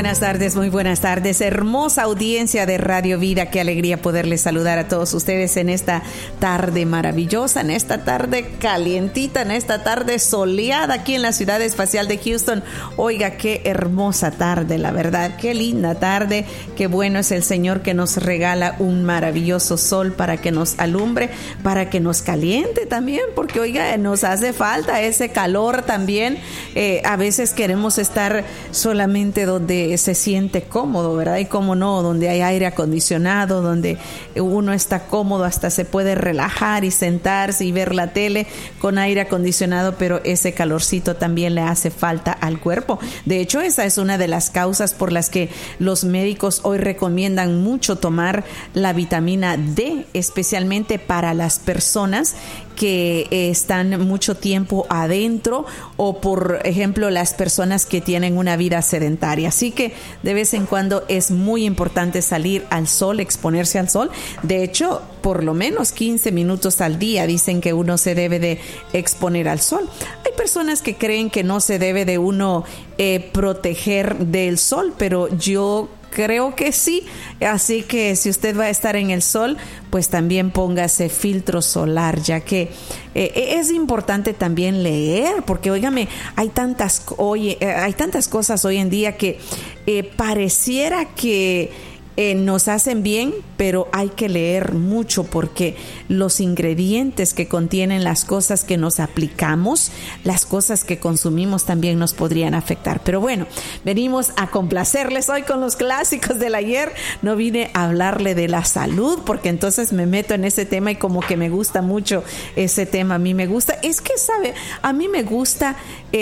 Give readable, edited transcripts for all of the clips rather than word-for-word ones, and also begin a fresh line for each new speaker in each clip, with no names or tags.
muy buenas tardes. Hermosa audiencia de Radio Vida. Qué alegría poderles saludar a todos ustedes en esta tarde maravillosa, en esta tarde calientita, en esta tarde soleada aquí en la ciudad espacial de Houston. Oiga, qué hermosa tarde, la verdad. Qué linda tarde. Qué bueno es el Señor que nos regala un maravilloso sol para que nos alumbre, para que nos caliente también, porque oiga, nos hace falta ese calor también. A veces queremos estar solamente donde se siente cómodo, ¿verdad? Y cómo no, donde hay aire acondicionado, donde uno está cómodo, hasta se puede relajar y sentarse y ver la tele con aire acondicionado, pero ese calorcito también le hace falta al cuerpo. De hecho, esa es una de las causas por las que los médicos hoy recomiendan mucho tomar la vitamina D, especialmente para las personas que están mucho tiempo adentro, o por ejemplo las personas que tienen una vida sedentaria. Así que de vez en cuando es muy importante salir al sol, exponerse al sol. De hecho, por lo menos 15 minutos al día dicen que uno se debe de exponer al sol. Hay personas que creen que no se debe de uno proteger del sol, pero yo creo que sí, así que si usted va a estar en el sol, pues también póngase filtro solar, ya que es importante también leer, porque óigame, hay tantas cosas hoy en día que pareciera que nos hacen bien, pero hay que leer mucho, porque los ingredientes que contienen las cosas que nos aplicamos, las cosas que consumimos también nos podrían afectar. Pero bueno, venimos a complacerles hoy con los clásicos del ayer. No vine a hablarle de la salud, porque entonces me meto en ese tema y como que me gusta mucho ese tema. A mí me gusta, es que sabe, a mí me gusta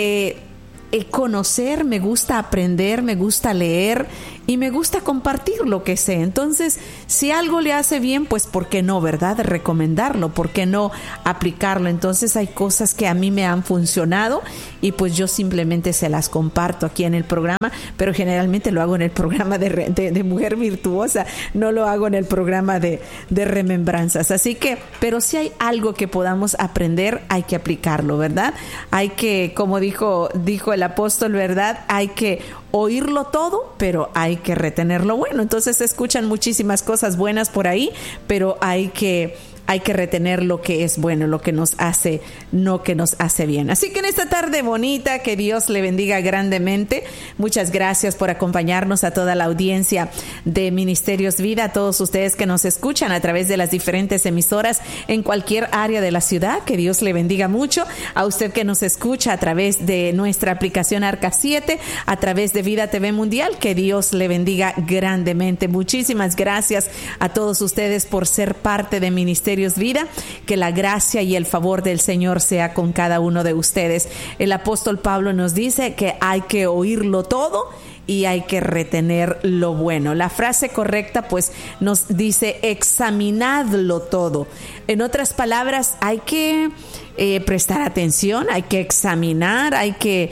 conocer, me gusta aprender, me gusta leer y me gusta compartir lo que sé. Entonces, si algo le hace bien, pues ¿por qué no, verdad? Recomendarlo, ¿por qué no aplicarlo? Entonces hay cosas que a mí me han funcionado y pues yo simplemente se las comparto aquí en el programa, pero generalmente lo hago en el programa de Mujer Virtuosa, no lo hago en el programa de Remembranzas. Así que, pero si hay algo que podamos aprender, hay que aplicarlo, ¿verdad? Hay que, como dijo el apóstol, ¿verdad? Hay que oírlo todo, pero hay que retener lo bueno. Entonces se escuchan muchísimas cosas buenas por ahí, pero hay que retener lo que es bueno, lo que nos hace, no que nos hace bien. Así que en esta tarde bonita, que Dios le bendiga grandemente. Muchas gracias por acompañarnos, a toda la audiencia de Ministerios Vida, a todos ustedes que nos escuchan a través de las diferentes emisoras en cualquier área de la ciudad. Que Dios le bendiga mucho. A usted que nos escucha a través de nuestra aplicación Arca 7, a través de Vida TV Mundial, que Dios le bendiga grandemente. Muchísimas gracias a todos ustedes por ser parte de Ministerios Vida. Que la gracia y el favor del Señor sea con cada uno de ustedes. El apóstol Pablo nos dice que hay que oírlo todo y hay que retener lo bueno. La frase correcta pues nos dice examinadlo todo. En otras palabras, hay que prestar atención, hay que examinar, hay que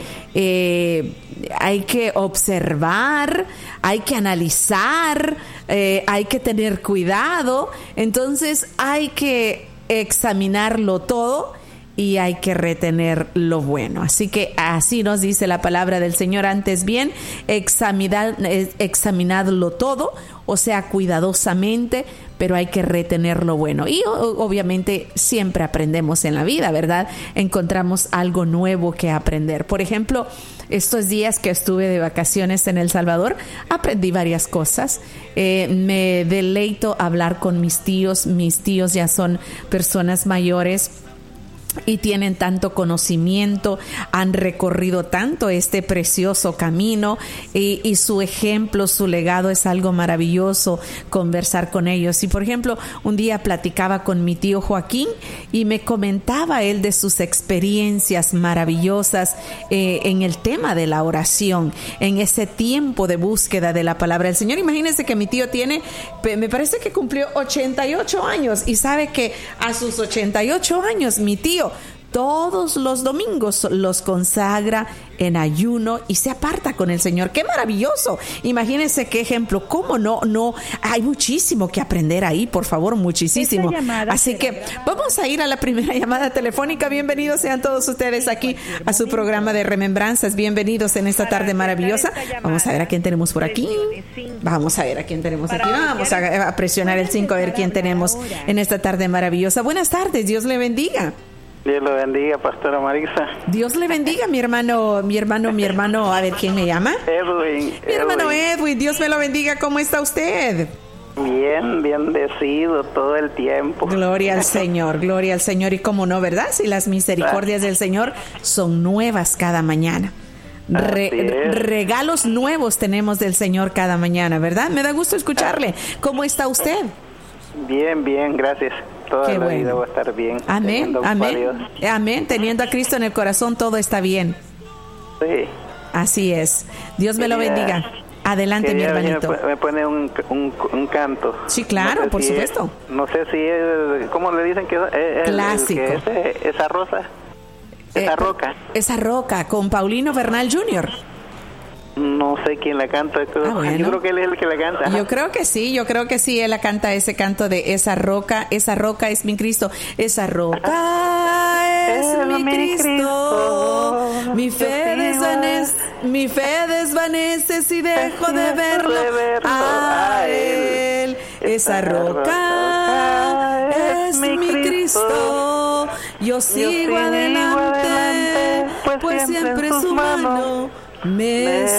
observar, hay que analizar, hay que tener cuidado. Entonces hay que examinarlo todo y hay que retener lo bueno. Así que así nos dice la palabra del Señor. Antes bien, examinadlo todo, o sea, cuidadosamente, pero hay que retener lo bueno. Y obviamente siempre aprendemos en la vida, ¿verdad? Encontramos algo nuevo que aprender. Por ejemplo, estos días que estuve de vacaciones en El Salvador, aprendí varias cosas. Me deleito hablar con mis tíos. Mis tíos ya son personas mayores y tienen tanto conocimiento, han recorrido tanto este precioso camino, y su ejemplo, su legado es algo maravilloso conversar con ellos. Y por ejemplo, un día platicaba con mi tío Joaquín y me comentaba él de sus experiencias maravillosas en el tema de la oración, en ese tiempo de búsqueda de la palabra del Señor. Imagínense que mi tío me parece que cumplió 88 años, y sabe que a sus 88 años mi tío todos los domingos los consagra en ayuno y se aparta con el Señor. ¡Qué maravilloso! Imagínense qué ejemplo. ¿Cómo no? Hay muchísimo que aprender ahí, por favor, muchísimo. Así que vamos a ir a la primera llamada telefónica. Bienvenidos sean todos ustedes aquí a su programa de remembranzas. Bienvenidos en esta tarde maravillosa. Vamos a ver a quién tenemos por aquí. Vamos a ver a quién tenemos aquí. Vamos a presionar el 5 a ver quién tenemos en esta tarde maravillosa. Buenas tardes, Dios le bendiga.
Dios lo bendiga, Pastora Marisa.
Dios le bendiga, mi hermano, a ver, ¿quién me llama?
Edwin.
Mi hermano Edwin, Dios me lo bendiga, ¿cómo está usted?
Bien bendecido todo el tiempo.
Gloria al Señor, y cómo no, ¿verdad? Si las misericordias del Señor son nuevas cada mañana. Regalos nuevos tenemos del Señor cada mañana, ¿verdad? Me da gusto escucharle. ¿Cómo está usted?
Bien, gracias. Toda la vida va a estar bien.
Amén. Teniendo a Cristo en el corazón, todo está bien.
Sí.
Así es. Dios me lo bendiga. Adelante, mi hermanito.
Me pone un canto.
Sí, claro, no por supuesto.
No sé si es, ¿cómo le dicen que es?
Clásico.
Esa rosa. Roca.
Esa roca, con Paulino Bernal Jr.
No sé quién la canta.
Bueno.
Yo creo que él es el que la canta.
Yo creo que sí, él la canta ese canto de esa roca es mi Cristo, esa roca es mi Cristo, mi fe desvanece si dejo de verlo a él, esa roca es mi Cristo, yo sigo adelante, pues siempre su mano me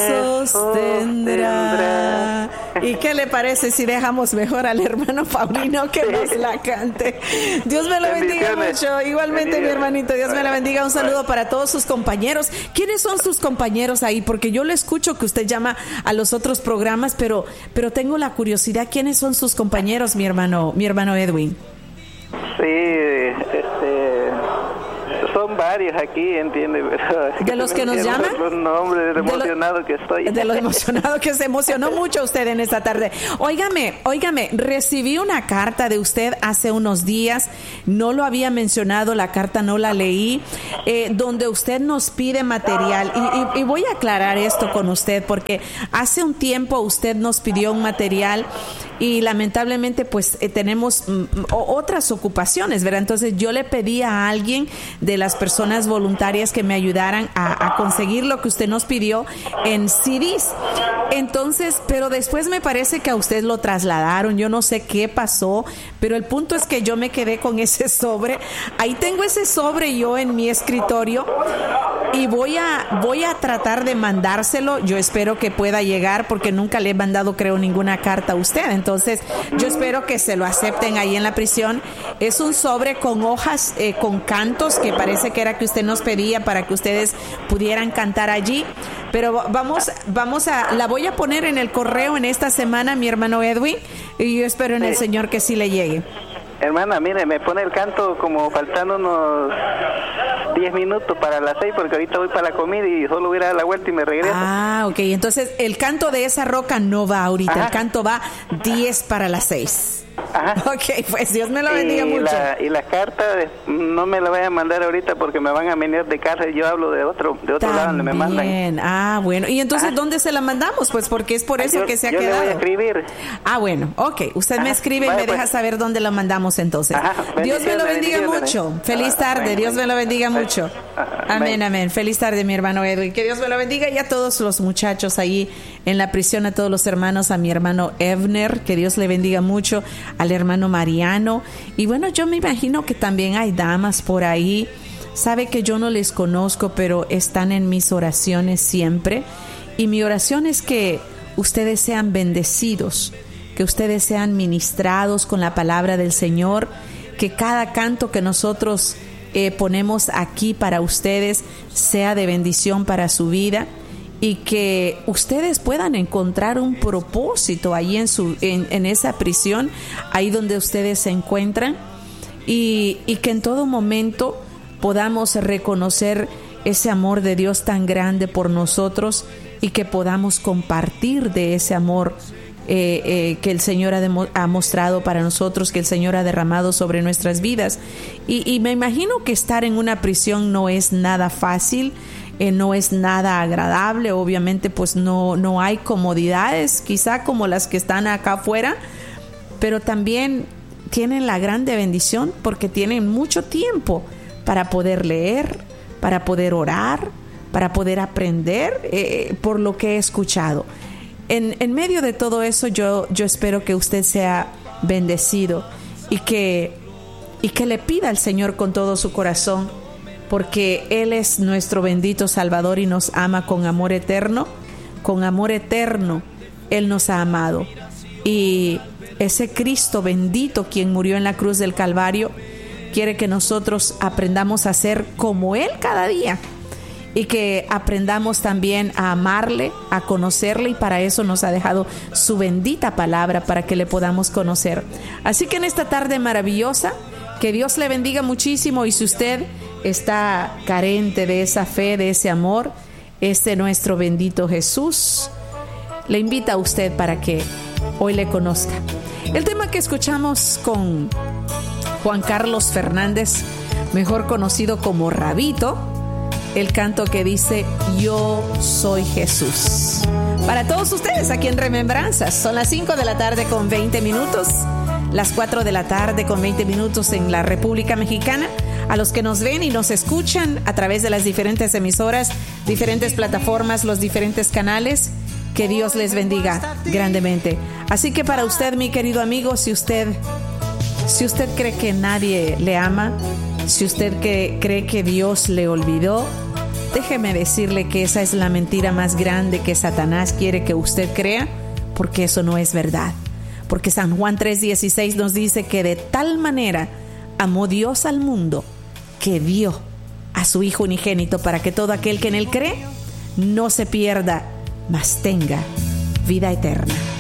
sostendrá. ¿Y qué le parece si dejamos mejor al hermano Paulino que nos la cante? Dios me lo bendiga mucho. Igualmente, mi hermanito, Dios me la bendiga. Un saludo para todos sus compañeros. ¿Quiénes son sus compañeros ahí? Porque yo le escucho que usted llama a los otros programas, pero tengo la curiosidad. ¿Quiénes son sus compañeros, mi hermano Edwin?
Sí, son varios aquí, ¿entiende?
¿De los que nos llaman?
Los nombres, de lo emocionado que estoy.
De lo emocionado que se emocionó mucho usted en esta tarde. Óigame, recibí una carta de usted hace unos días, no lo había mencionado, la carta no la leí, donde usted nos pide material. Y voy a aclarar esto con usted, porque hace un tiempo usted nos pidió un material y lamentablemente pues tenemos otras ocupaciones, ¿verdad? Entonces yo le pedí a alguien de las personas voluntarias que me ayudaran a conseguir lo que usted nos pidió en CDs. Entonces, pero después me parece que a usted lo trasladaron, yo no sé qué pasó, pero el punto es que yo me quedé con ese sobre. Ahí tengo ese sobre yo en mi escritorio y voy a tratar de mandárselo. Yo espero que pueda llegar porque nunca le he mandado, creo, ninguna carta a usted. Entonces, yo espero que se lo acepten ahí en la prisión. Es un sobre con hojas, con cantos, que parece que era que usted nos pedía para que ustedes pudieran cantar allí. Pero la voy a poner en el correo en esta semana, mi hermano Edwin, y yo espero en el Señor que sí le llegue.
Hermana, mire, me pone el canto como faltando unos 10 minutos para las 6, porque ahorita voy para la comida y solo voy a dar la vuelta y me regreso.
Ok, entonces el canto de esa roca no va ahorita. El canto va 10 para las 6. Ok, pues Dios me lo bendiga mucho.
Y la carta no me la vayan a mandar ahorita porque me van a venir de casa y yo hablo de otro lado donde me mandan.
Bueno, y entonces ¿dónde se la mandamos? Pues porque es por eso que se ha quedado.
Yo le voy a escribir.
Bueno, ok, usted me escribe y me deja saber dónde la mandamos entonces. Dios me lo bendiga mucho. Feliz tarde, Dios me lo bendiga mucho. Amén. Feliz tarde, mi hermano Edwin. Que Dios me lo bendiga, y a todos los muchachos ahí en la prisión, a todos los hermanos, a mi hermano Evner, que Dios le bendiga mucho, al hermano Mariano. Y bueno, yo me imagino que también hay damas por ahí. Sabe que yo no les conozco, pero están en mis oraciones siempre. Y mi oración es que ustedes sean bendecidos, que ustedes sean ministrados con la palabra del Señor, que cada canto que nosotros ponemos aquí para ustedes sea de bendición para su vida, y que ustedes puedan encontrar un propósito ahí en esa prisión, ahí donde ustedes se encuentran, y que en todo momento podamos reconocer ese amor de Dios tan grande por nosotros, y que podamos compartir de ese amor que el Señor ha mostrado para nosotros, que el Señor ha derramado sobre nuestras vidas. Y me imagino que estar en una prisión no es nada fácil, no es nada agradable. Obviamente pues no hay comodidades quizá como las que están acá afuera, pero también tienen la grande bendición porque tienen mucho tiempo para poder leer, para poder orar, para poder aprender por lo que he escuchado. En medio de todo eso yo espero que usted sea bendecido y que le pida al Señor con todo su corazón, porque Él es nuestro bendito Salvador y nos ama con amor eterno. Con amor eterno Él nos ha amado. Y ese Cristo bendito, quien murió en la cruz del Calvario, quiere que nosotros aprendamos a ser como Él cada día. Y que aprendamos también a amarle, a conocerle, y para eso nos ha dejado su bendita palabra para que le podamos conocer. Así que en esta tarde maravillosa, que Dios le bendiga muchísimo, y si usted está carente de esa fe, de ese amor, nuestro bendito Jesús le invita a usted para que hoy le conozca. El tema que escuchamos con Juan Carlos Fernández, mejor conocido como Rabito, el canto que dice Yo soy Jesús. Para todos ustedes aquí en Remembranzas, son las 5 de la tarde con 20 minutos, las 4 de la tarde con 20 minutos en la República Mexicana. A los que nos ven y nos escuchan a través de las diferentes emisoras, diferentes plataformas, los diferentes canales, que Dios les bendiga grandemente. Así que para usted, mi querido amigo, si usted cree que nadie le ama, si usted cree que Dios le olvidó, déjeme decirle que esa es la mentira más grande que Satanás quiere que usted crea, porque eso no es verdad. Porque San Juan 3:16 nos dice que de tal manera amó Dios al mundo que dio a su Hijo unigénito para que todo aquel que en Él cree no se pierda, mas tenga vida eterna.